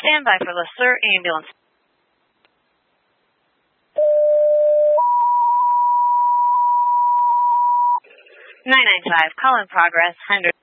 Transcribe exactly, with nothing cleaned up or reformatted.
Stand by for LeSueur ambulance. nine nine five, call in progress, one hundred.